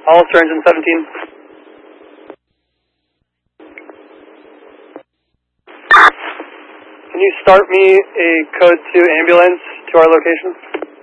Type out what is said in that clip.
Hollister engine 17. Can you start me a code 2 ambulance to our location?